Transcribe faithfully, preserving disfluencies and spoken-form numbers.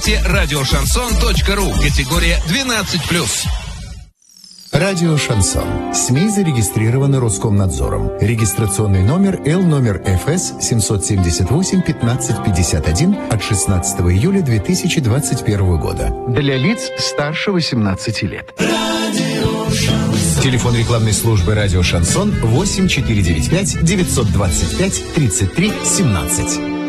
радиошансон точка ру. Категория двенадцать плюс. Радио «Шансон». СМИ зарегистрированы Роскомнадзором. Регистрационный номер Л номер Ф С семь семь восемь пятнадцать пятьдесят один от шестнадцатого июля две тысячи двадцать первого года. Для лиц старше восемнадцати лет. Телефон рекламной службы «Радио Шансон» восемь четыре девять пять девятьсот двадцать пять тридцать три семнадцать.